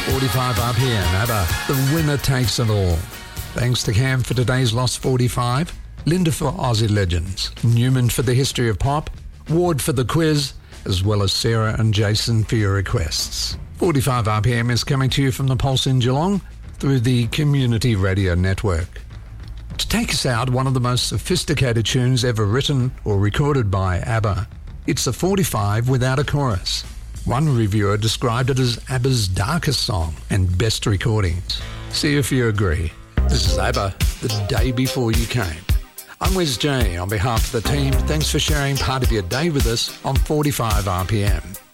45 RPM, ABBA, The Winner Takes It All. Thanks to Cam for today's Lost 45, Linda for Aussie Legends, Newman for the History of Pop, Ward for the quiz, as well as Sarah and Jason for your requests. 45 RPM is coming to you from the Pulse in Geelong through the Community Radio Network. To take us out, one of the most sophisticated tunes ever written or recorded by ABBA. It's a 45 without a chorus. One reviewer described it as ABBA's darkest song and best recordings. See if you agree. This is ABBA, The Day Before You Came. I'm Wes J. On behalf of the team, thanks for sharing part of your day with us on 45 RPM.